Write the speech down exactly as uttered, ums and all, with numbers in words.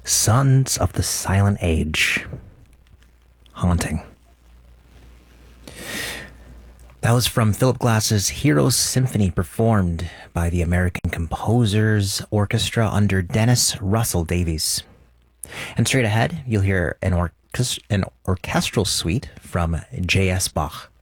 Sons of the Silent Age. Haunting. That was from Philip Glass's Heroes Symphony, performed by the American Composers Orchestra under Dennis Russell Davies. And straight ahead, you'll hear an, orchest- an orchestral suite from J S. Bach.